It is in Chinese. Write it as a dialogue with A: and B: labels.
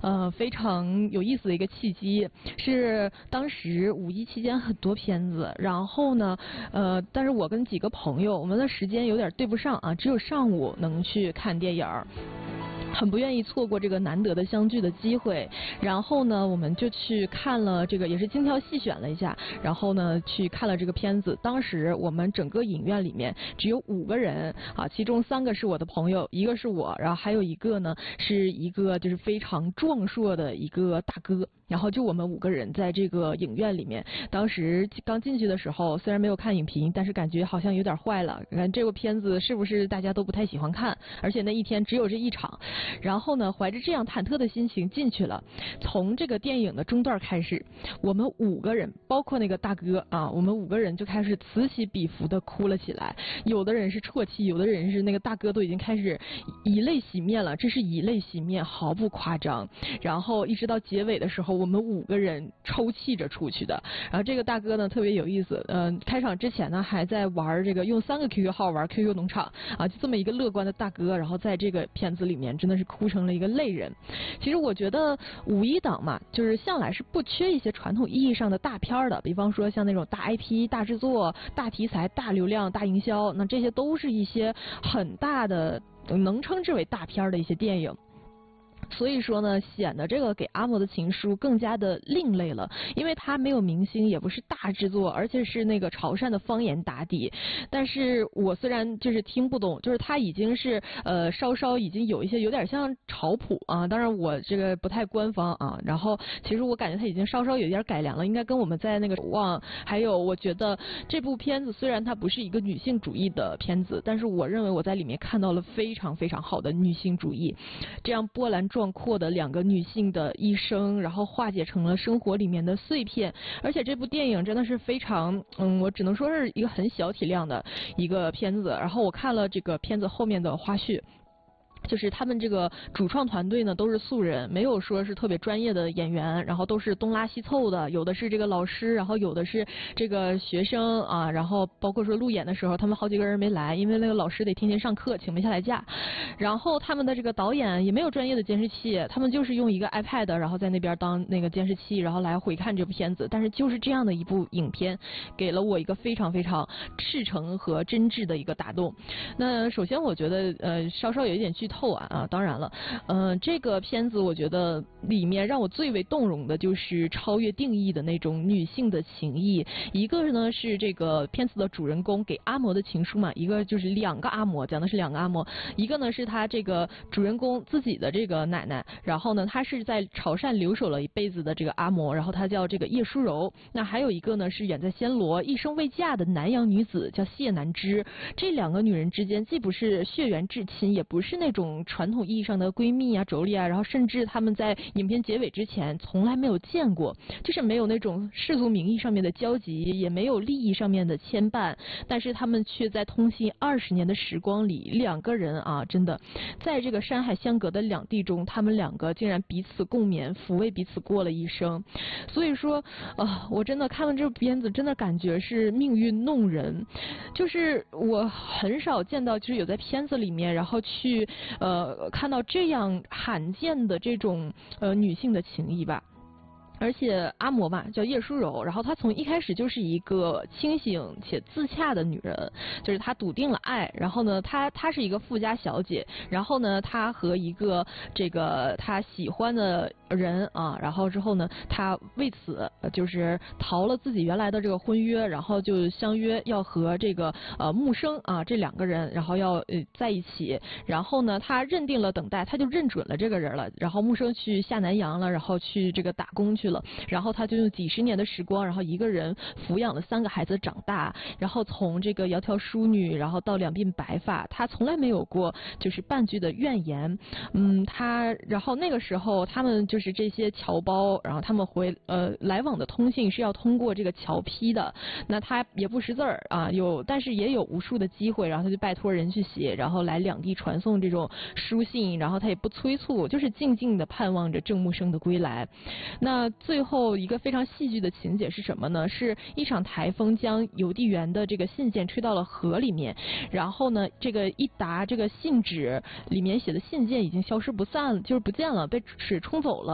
A: 非常有意思的一个契机，是当时五一期间很多片子，然后呢，但是我跟几个朋友，我们的时间有点对不上啊，只有上午能去看电影。很不愿意错过这个难得的相聚的机会，然后呢，我们就去看了这个，也是精挑细选了一下，然后呢，去看了这个片子。当时我们整个影院里面只有5个人啊，其中3个是我的朋友，一个是我，然后还有一个呢是一个就是非常壮硕的一个大哥，然后就我们5个人在这个影院里面。当时刚进去的时候，虽然没有看影评，但是感觉好像有点坏了。看这个片子是不是大家都不太喜欢看？而且那一天只有这一场。然后呢，怀着这样忐忑的心情进去了。从这个电影的中段开始，我们5个人，包括那个大哥啊，我们5个人就开始此起彼伏的哭了起来。有的人是啜泣，有的人是那个大哥都已经开始以泪洗面了，这是以泪洗面，毫不夸张。然后一直到结尾的时候，我们5个人抽泣着出去的。然后这个大哥呢特别有意思，开场之前呢还在玩这个用3个 QQ 号玩 QQ 农场啊，就这么一个乐观的大哥，然后在这个片子里面真的是哭成了一个泪人。其实我觉得五一档嘛，就是向来是不缺一些传统意义上的大片的，比方说像那种大 IP、大制作、大题材、大流量、大营销，那这些都是一些很大的能称之为大片的一些电影。所以说呢，显得这个给阿嬷的情书更加的另类了，因为它没有明星，也不是大制作，而且是那个潮汕的方言打底。但是我虽然就是听不懂，就是它已经是稍稍已经有一些有点像潮普啊，当然我这个不太官方啊。然后其实我感觉它已经稍稍有一点改良了，应该跟我们在那个还有我觉得这部片子虽然它不是一个女性主义的片子，但是我认为我在里面看到了非常非常好的女性主义，这样波澜壮阔的2个女性的一生，然后化解成了生活里面的碎片。而且这部电影真的是非常我只能说是一个很小体量的一个片子。然后我看了这个片子后面的花絮，就是他们这个主创团队呢都是素人，没有说是特别专业的演员，然后都是东拉西凑的，有的是这个老师，然后有的是这个学生啊，然后包括说路演的时候他们好几个人没来，因为那个老师得天天上课，请不下来假。然后他们的这个导演也没有专业的监视器，他们就是用一个 iPad 然后在那边当那个监视器，然后来回看这部片子。但是就是这样的一部影片给了我一个非常非常赤诚和真挚的一个打动。那首先我觉得稍稍有一点剧透啊，当然了，这个片子我觉得里面让我最为动容的就是超越定义的那种女性的情谊。一个呢是这个片子的主人公给阿嬷的情书嘛，一个就是2个阿嬷，讲的是2个阿嬷，一个呢是他这个主人公自己的这个奶奶，然后呢他是在潮汕留守了一辈子的这个阿嬷，然后他叫这个叶淑柔。那还有一个呢是远在暹罗一生未嫁的南洋女子，叫谢南枝。这2个女人之间既不是血缘至亲，也不是那种传统意义上的闺蜜啊、妯娌啊，然后甚至他们在影片结尾之前从来没有见过，就是没有那种世俗名义上面的交集，也没有利益上面的牵绊，但是他们却在通信20年的时光里，2个人啊，真的在这个山海相隔的两地中，他们2个竟然彼此共勉，抚慰彼此过了一生。所以说我真的看完这部片子，真的感觉是命运弄人，就是我很少见到就是有在片子里面然后去看到这样罕见的这种女性的情谊吧。而且阿嬷吧叫叶淑柔，然后她从一开始就是一个清醒且自洽的女人，就是她笃定了爱，然后呢她是一个富家小姐，然后呢她和一个这个她喜欢的人啊，然后之后呢她为此就是逃了自己原来的这个婚约，然后就相约要和这个木生啊这2个人然后要在一起，然后呢她认定了等待，她就认准了这个人了，然后木生去下南洋了，然后去这个打工去了，然后他就用几10年的时光，然后一个人抚养了3个孩子长大，然后从这个窈窕淑女，然后到2鬓白发，他从来没有过就是半句的怨言。然后那个时候他们就是这些侨胞，然后他们来往的通信是要通过这个侨批的，那他也不识字儿啊，但是也有无数的机会，然后他就拜托人去写，然后来2地传送这种书信，然后他也不催促，就是静静的盼望着郑木生的归来。那最后一个非常戏剧的情节是什么呢？是一场台风将邮递员的这个信件吹到了河里面，然后呢这个一沓这个信纸里面写的信件已经消失不散了，就是不见了，被水冲走了。